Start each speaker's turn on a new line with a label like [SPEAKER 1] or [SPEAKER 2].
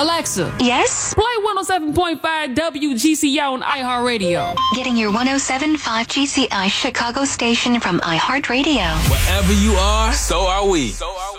[SPEAKER 1] Alexa,
[SPEAKER 2] Yes?
[SPEAKER 1] play 107.5 WGCI on iHeartRadio.
[SPEAKER 2] Getting your 107.5 GCI Chicago station from iHeartRadio.
[SPEAKER 3] Wherever you are, so are we.